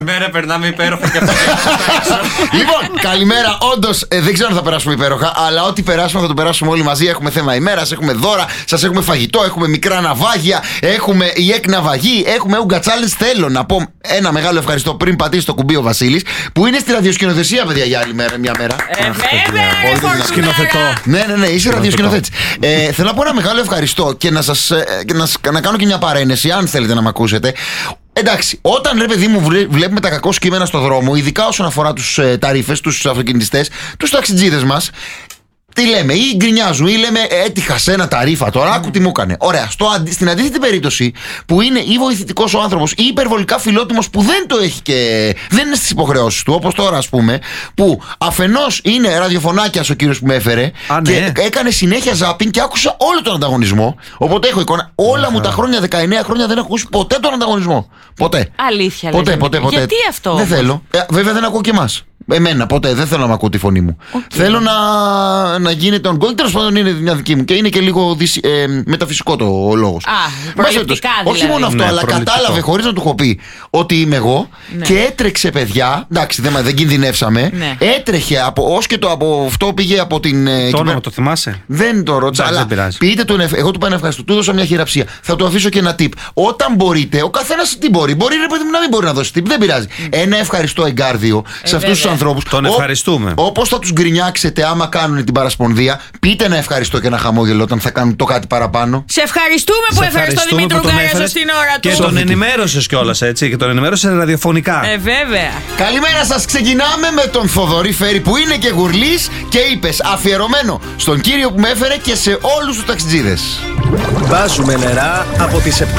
Μέρα περνάμε υπέροχα και αυτό. Λοιπόν, καλημέρα. Όντως, δεν ξέρω αν θα περάσουμε υπέροχα, αλλά ό,τι περάσουμε θα το περάσουμε όλοι μαζί. Έχουμε θέμα ημέρας, έχουμε δώρα, σας έχουμε φαγητό, έχουμε μικρά ναυάγια, έχουμε η εκναυαγή, έχουμε Ούγκα Challenge. Θέλω να πω ένα μεγάλο ευχαριστώ πριν πατήσει το κουμπί ο Βασίλης, που είναι στη ραδιοσκηνοθεσία, παιδιά, για άλλη μέρα, μια μέρα. Βέβαια, σκηνοθετώ. Ναι, είσαι ραδιοσκηνοθέτης. Θέλω να πω ένα μεγάλο ευχαριστώ και να κάνω και μια παρένεση, αν θέλετε να με ακούσετε. Εντάξει, όταν ρε παιδί μου βλέπουμε τα κακό κείμενα στο δρόμο, ειδικά όσον αφορά τους ταρίφες, τους αυτοκινητιστές, τους ταξιτζίδες μας, τι λέμε, ή γκρινιάζουν ή λέμε έτυχα σε ένα ταρίφα τώρα, άκου τι μου έκανε. Ωραία, στην αντίθετη περίπτωση που είναι ή βοηθητικός ο άνθρωπος ή υπερβολικά φιλότιμος που δεν το έχει και δεν είναι στις υποχρεώσεις του, όπως τώρα ας πούμε, που αφενός είναι ραδιοφωνάκιας ο κύριος που με έφερε και έκανε συνέχεια ζάπινγκ και άκουσα όλο τον ανταγωνισμό. Οπότε έχω εικόνα. Όλα μου τα χρόνια, 19 χρόνια δεν έχω ακούσει ποτέ τον ανταγωνισμό. Ποτέ. Αλήθεια, ποτέ. Γιατί αυτό? Δεν θέλω. Βέβαια δεν ακούω και εμάς. Εμένα ποτέ δεν θέλω να μ' ακούω τη φωνή μου. Θέλω να γίνεται on goal. Τέλος πάντων είναι μια δική μου και είναι και λίγο μεταφυσικό το λόγος. Προληπτικά δηλαδή. Όχι μόνο αυτό, αλλά κατάλαβε χωρίς να του έχω πει ότι είμαι εγώ και έτρεξε, παιδιά. Εντάξει, δεν κινδυνεύσαμε. Έτρεχε ως και από αυτό πήγε από την. Το όνομα το θυμάσαι? Δεν το ρώτησα, αλλά πείτε τον. Εγώ του πάω να ευχαριστώ. Του έδωσα μια χειραψία. Θα του αφήσω και ένα tip. Όταν μπορείτε, ο καθένας τι μπορεί. Μπορεί να μην μπορεί να δώσει tip, δεν πειράζει. Ένα ευχαριστώ εγκάρδιο σε αυτούς τους ανθρώπους. Τον ευχαριστούμε. Όπως θα τους γκρινιάξετε άμα κάνουν την παρασπονδία, πείτε ένα ευχαριστώ και ένα χαμόγελο όταν θα κάνουν το κάτι παραπάνω. Σε ευχαριστούμε που έφερες τον Δημήτρη Ουγγαρέζο στην ώρα του. Και τον ενημέρωσες κιόλας, έτσι. Και τον ενημέρωσες ραδιοφωνικά. Βέβαια. Καλημέρα σας. Ξεκινάμε με τον Θοδωρή Φέρη που είναι και γουρλής και είπες αφιερωμένο στον κύριο που με έφερε και σε όλους τους ταξιτζίδες. Βάζουμε νερά από τις 7